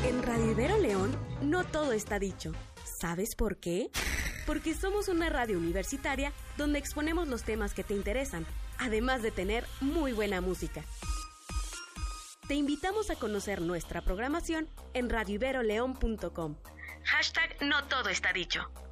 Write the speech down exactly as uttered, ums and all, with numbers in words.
En Radio Ibero León, no todo está dicho. ¿Sabes por qué? Porque somos una radio universitaria donde exponemos los temas que te interesan, además de tener muy buena música. Te invitamos a conocer nuestra programación en radio ibero león punto com. Hashtag no todo está dicho.